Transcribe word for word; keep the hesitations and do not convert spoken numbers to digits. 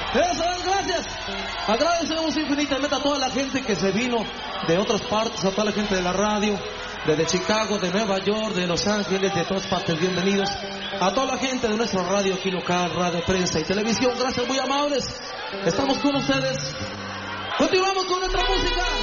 Eso es, gracias. Agradecemos infinitamente a toda la gente que se vino de otras partes, a toda la gente de la radio, desde Chicago, de Nueva York, de Los Ángeles, de todas partes, bienvenidos. A toda la gente de nuestra radio aquí local, radio, prensa y televisión, gracias, muy amables. Estamos con ustedes. Continuamos con nuestra música.